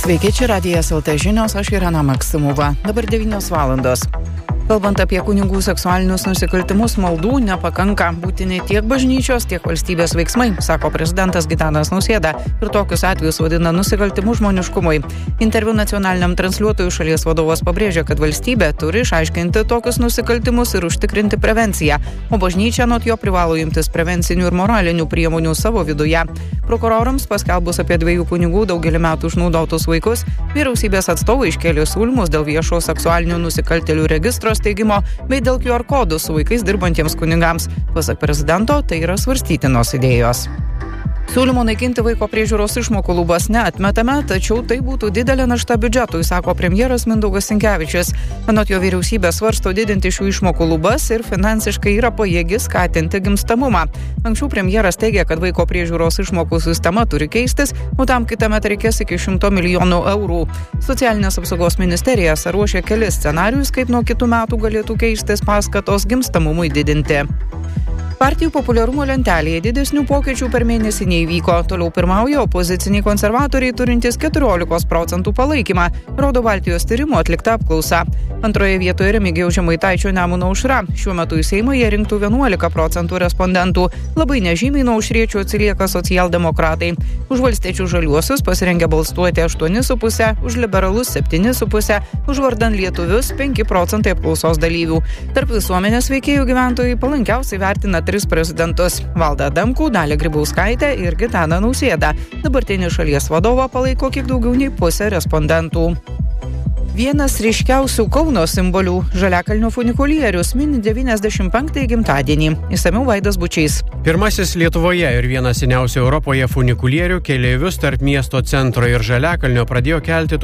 Sveiki, čia Radijas LT žinios, aš Irena Maksimova. Dabar 9 valandos. Kalbant apie kunigų seksualinius nusikaltimus, maldų nepakanka, būtini tiek bažnyčios, tiek valstybės veiksmai, sako prezidentas Gitanas Nausėda ir tokius atvejus vadina nusikaltimu žmoniškumui. Interviu nacionaliniam transliuotojui šalies vadovas pabrėžia, kad valstybė turi išaiškinti tokius nusikaltimus ir užtikrinti prevenciją, o bažnyčia anot jo privalo imtis prevencinių ir moralinių priemonių savo viduje. Prokurorams paskelbus apie 2 kunigų daugelį metų išnaudotus vaikus, vyriausybės atstovai iškėlė siūlymus dėl viešo seksualinių nusikaltėlių registro steigimo bei dėl QR kodų su vaikais dirbantiems kunigams. Pasak prezidento, tai yra svarstytinos idėjos. Siūlymo naikinti vaiko priežiūros išmokų lubas neatmetame, tačiau tai būtų didelė našta biudžetui, sako premjeras Mindaugas Sinkevičius. Anot jo vyriausybė svarsto didinti šių išmokų lubas ir finansiškai yra pajėgi skatinti gimstamumą. Anksčiau premjeras teigė, kad vaiko priežiūros išmokų sistema turi keistis, o tam kitąmet reikės iki 100 milijonų eurų. Socialinės apsaugos ministerija ruošia kelis scenarius, kaip nuo kitų metų galėtų keistis paskatos gimstamumui didinti. Partijų populiarumo lentelėje didesnių pokyčių per mėnesį neįvyko. Toliau pirmauja opoziciniai konservatoriai turintys 14% palaikymą, rodo Baltijos tyrimų atlikta apklausa. Antroje vietoje Remigijaus Žemaitaičio Nemuno aušra. Šiuo metu į Seimą jie rinktų 11% respondentų. Labai nežymiai nuo aušriečių atsilieka socialdemokratai. Už valstiečių žaliuosius pasirengę balsuoti 8,5%, už liberalus 7,5%, už vardan lietuvius 5% apklausos dalyvių. Tarp visuomenės veikėjų gyventojai palankiausiai vertina 3 prezidentus – Valdą Adamkų, Dalią Grybauskaitę ir Gitaną Nausėdą. Dabartinį šalies vadovą palaiko kiek daugiau nei pusė respondentų. Vienas ryškiausių Kauno simbolių – Žaliakalnio funikulierius mini 95-ąjį gimtadienį. Išsamiau Vaidas Bučys. Pirmasis Lietuvoje ir vienas seniausių Europoje funikulierių keleivius tarp miesto centro ir Žaliakalnio pradėjo kelti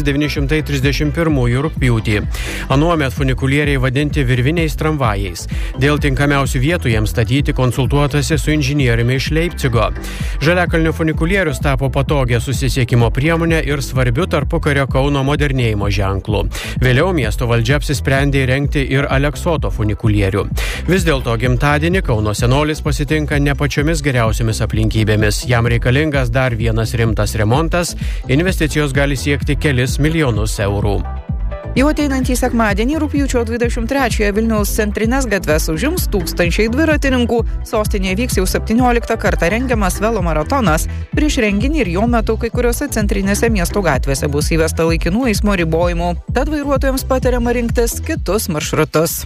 1931 rugpjūtį. Anuomet funikulieriai vadinti virviniais tramvajais. Dėl tinkamiausių vietų jiems statyti konsultuotasi su inžinieriumi iš Leipcigo. Žaliakalnio funikulierius tapo patogia susisiekimo priemonė ir svarbiu tarpukario Kauno modernėjimo ženklų. Vėliau miesto valdžia apsisprendė įrengti ir Aleksoto funikulierių. Vis dėlto gimtadienį Kauno senolis pasitinka ne pačiomis geriausiamis aplinkybėmis. Jam reikalingas dar vienas rimtas remontas, investicijos gali siekti kelis milijonus eurų. Jau ateinantį sekmadienį rugpjūčio 23-ąją Vilniaus centrinės gatves užims tūkstančiai dviratininkų. Sostinėje vyks jau 17 kartą rengiamas velomaratonas. Prieš renginį ir jo metu kai kuriuose centrinėse miesto gatvėse bus įvesta laikinų eismo ribojimų. Tad vairuotojams patariama rinktis kitus maršrutus.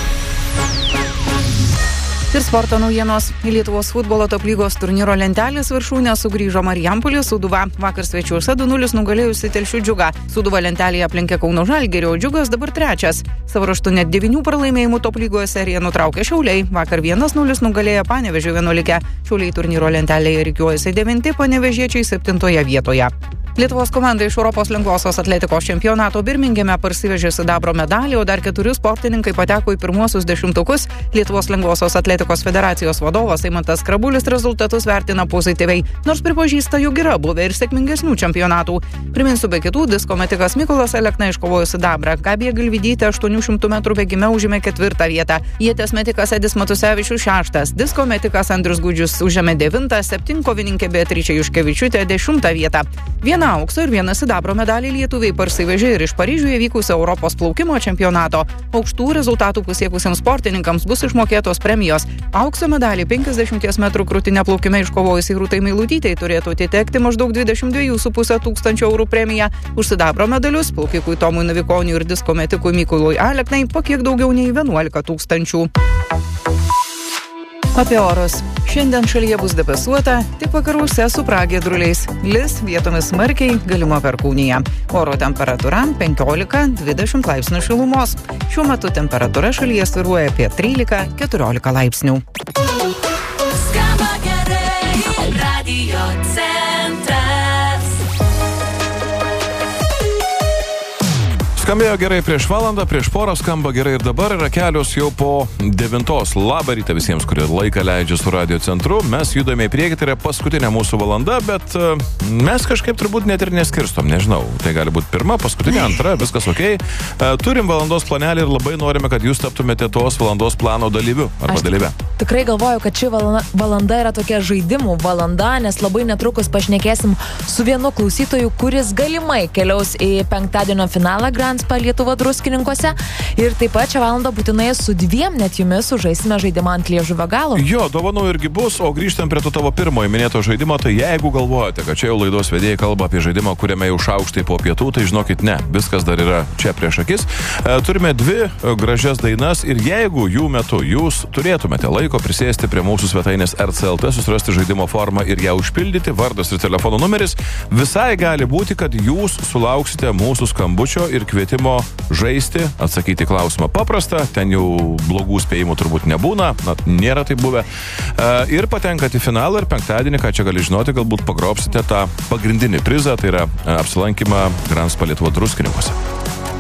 Ir sporto naujienos. Į Lietuvos futbolo top lygos turnyro lentelės viršūnę sugrįžo Marijampolės Sūduva. Vakar svečiuose 2-0 nugalėjusi Telšių Džiugą. Sūduva lentelėje aplenkė Kauno Žalgirį, o Džiugas dabar 3. Savo ruožtu net 9 pralaimėjimų top lygos seriją nutraukė Šiauliai. Vakar 1-0 nugalėjo Panevėžio 11. Šiauliai turnyro lentelėje rikiuojasi 9, panevėžiečiai 7 vietoje. Lietuvos komanda iš Europos lengvosios atletikos čempionato Birmingeme parsivežė sidabro medalį, o dar 4 sportininkai pateko į pirmuosius 10-tukus. Lietuvos lengvosios atletikos federacijos vadovas Eimantas Krabulis rezultatus vertina pozityviai, nors pripažįsta, jog yra buvę ir sėkmingesnių čempionatų. Priminsiu, be kitų, disko metikas Mykolas Alekna iškovojo sidabrą. Gabija Galvidytė 800 metrų bėgime užėmė 4 vietą. Ieties metikas Edis Matusevičius 6. Disko metikas Andrius Gudžius užėmė 9. Septynkovininkė Beatričė Juškevičiūtė 10 vietą. Vieną aukso ir vieną sidabro medalį lietuviai parsivežė ir iš Paryžiuje vykusio Europos plaukimo čempionato. Aukštų rezultatų pasiekusiems sportininkams bus išmokėtos premijos. Aukso medalį 50 metrų krūtine plaukime iškovojusiai Rūtai Meilutytei turėtų atitekti maždaug 22,5 tūkstančių eurų premiją. Už sidabro medalius plaukikui Tomui Navikoniui ir disko metikui Mykolui Aleknai po kiek daugiau nei 11 tūkstančių. Apie orus. Šiandien šalyje bus debesuota, tik vakaruose su pragiedruliais. Lis vietomis smarkiai, galima perkūnija. Oro temperatūra 15-20 laipsnių šilumos. Šiuo metu temperatūra šalyje svyruoja apie 13-14 laipsnių. Skamba gerai, Radio Centras. Skambėjo gerai prieš valandą, prieš porą skamba gerai ir dabar yra kelios jau po 9. Labą rytą visiems, kurie laiką leidžia su radio centru. Mes judame į priekį, tai yra paskutinė mūsų valanda, bet mes kažkaip turbūt net ir neskirstom, nežinau. Tai gali būti pirma, paskutinė, antra, viskas ok. Turim valandos planelį ir labai norime, kad jūs taptumėte tos valandos plano dalyviu arba dalyve. Tikrai galvoju, kad ši valanda yra tokia žaidimų valanda, nes labai netrukus pašnekėsim su vienu klausytoju, kuris galimai keliaus į penktadienio finalą Grand Spa Lietuva Druskininkuose. Ir taip pat šią valandą būtinai su 2 net jumis sužaisime žaidimą ant liežuvio galo. Jo, dovanų irgi bus, o grįžtam prie to tavo pirmojo minėto žaidimo, tai jeigu galvojate, kad čia jau laidos vedėjai kalba apie žaidimą, kuriame jau šaukštai po pietų, tai žinokit, ne, viskas dar yra čia prieš akis. Turime 2 gražias dainas ir jeigu jų metu jūs turėtumėte laiko prisėsti prie mūsų svetainės RCLT, susirasti žaidimo formą ir ją užpildyti, vardas ir telefono numeris, visai gali būti, kad jūs sulauksite mūsų skambučio ir kvietimo žaisti, atsakyti klausimą paprastą, ten jau blogų spėjimų turbūt nebūna, nėra tai buvę. Ir patenkate į finalą ir penktadienį, ką čia gali žinoti, galbūt pagrobsite tą pagrindinį prizą, tai yra apsilankymą Grand Spa Lietuva Druskininkuose.